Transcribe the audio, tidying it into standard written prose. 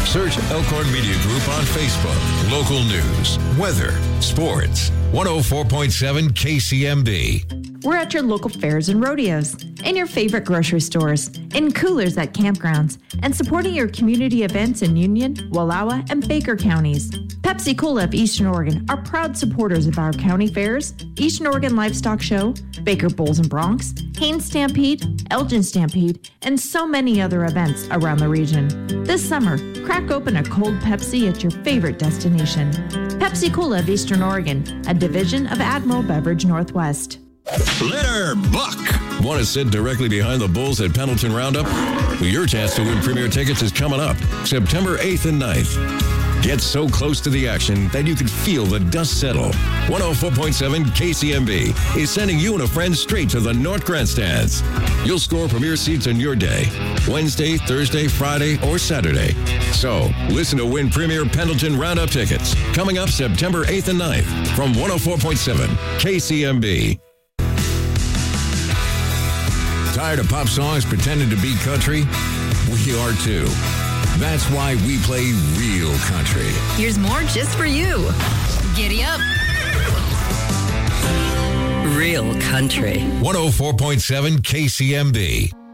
Search Elkhorn Media Group on Facebook. Local news, weather, sports. 104.7 KCMB. We're at your local fairs and rodeos, in your favorite grocery stores, in coolers at campgrounds, and supporting your community events in Union, Wallowa, and Baker counties. Pepsi Cola of Eastern Oregon are proud supporters of our county fairs, Eastern Oregon Livestock Show, Baker Bulls and Broncs, Haines Stampede, Elgin Stampede, and so many other events around the region. This summer, crack open a cold Pepsi at your favorite destination. Pepsi Cola of Eastern Oregon, a division of Admiral Beverage Northwest. Leonard Buck. Want to sit directly behind the Bulls at Pendleton Roundup? Well, your chance to win premier tickets is coming up September 8th and 9th. Get so close to the action that you can feel the dust settle. 104.7 KCMB is sending you and a friend straight to the North Grandstands. You'll score premier seats on your day, Wednesday, Thursday, Friday, or Saturday. So, listen to win premier Pendleton Roundup tickets coming up September 8th and 9th from 104.7 KCMB. Tired of pop songs pretending to be country? We are too. That's why we play real country. Here's more just for you. Giddy up. Real country. 104.7 KCMB.